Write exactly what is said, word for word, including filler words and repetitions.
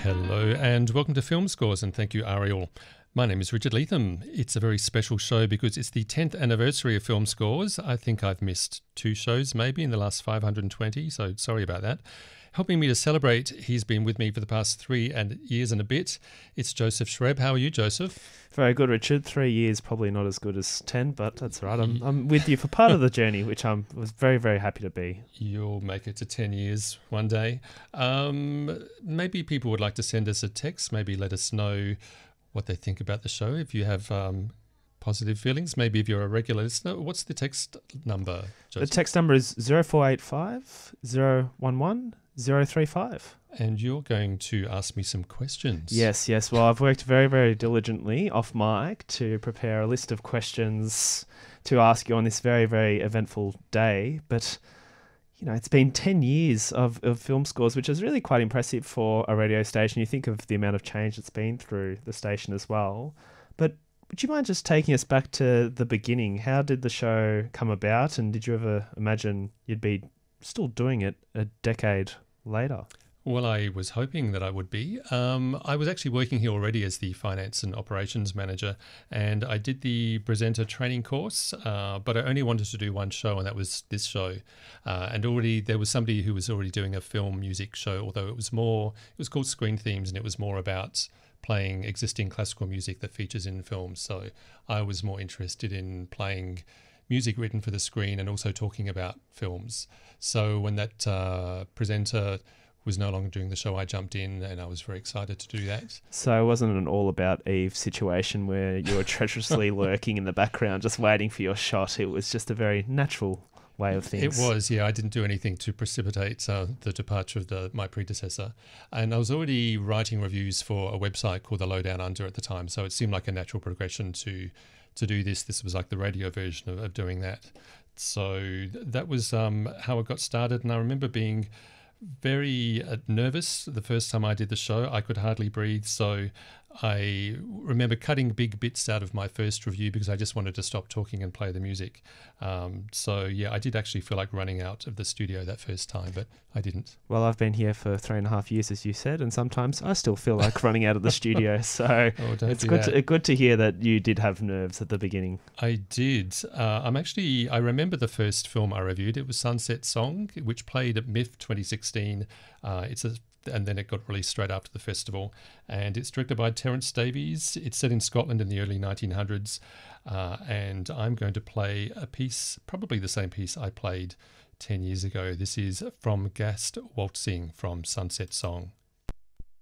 Hello and welcome to Film Scores, and thank you, Ariel. My name is Richard Leatham. It's a very special show because it's the tenth anniversary of Film Scores. I think I've missed two shows maybe in the last five hundred twenty, so sorry about that. Helping me to celebrate, he's been with me for the past three and years and a bit. It's Joseph Schreb. How are you, Joseph? Very good, Richard. Three years, probably not as good as ten, but that's all right. I'm, I'm with you for part of the journey, which I was very, very happy to be. You'll make it to ten years one day. Um, maybe people would like to send us a text, maybe let us know what they think about the show. If you have um, positive feelings, maybe if you're a regular listener. What's the text number, Joseph? The text number is zero four eight five, zero one one, zero three five. And you're going to ask me some questions. Yes, yes. Well, I've worked very, very diligently off mic to prepare a list of questions to ask you on this very, very eventful day. But, you know, it's been ten years of, of Film Scores, which is really quite impressive for a radio station. You think of the amount of change that's been through the station as well. But would you mind just taking us back to the beginning? How did the show come about? And did you ever imagine you'd be still doing it a decade later? Well, I was hoping that I would be. Um, I was actually working here already as the finance and operations manager, and I did the presenter training course, uh, but I only wanted to do one show, and that was this show. Uh, and already there was somebody who was already doing a film music show, although it was more, it was called Screen Themes, and it was more about playing existing classical music that features in films. So I was more interested in playing music written for the screen and also talking about films. So when that uh, presenter was no longer doing the show, I jumped in and I was very excited to do that. So it wasn't an All About Eve situation where you were treacherously lurking in the background just waiting for your shot. It was just a very natural way of things. It was, yeah. I didn't do anything to precipitate uh, the departure of the, my predecessor. And I was already writing reviews for a website called The Lowdown Under at the time, so it seemed like a natural progression to to do this. This was like the radio version of, of doing that. So th- that was um, how it got started. And I remember being very uh, nervous the first time I did the show. I could hardly breathe, so I remember cutting big bits out of my first review because I just wanted to stop talking and play the music. Um, so yeah, I did actually feel like running out of the studio that first time, but I didn't. Well, I've been here for three and a half years, as you said, and sometimes I still feel like running out of the studio. So oh, don't it's do good that. to, good to hear that you did have nerves at the beginning. I did. Uh, I'm actually, I remember the first film I reviewed. It was Sunset Song, which played at M I F twenty sixteen. Uh, it's a and then it got released straight after the festival. And it's directed by Terence Davies. It's set in Scotland in the early nineteen hundreds. Uh, and I'm going to play a piece, probably the same piece I played ten years ago. This is From Gast Waltzing from Sunset Song.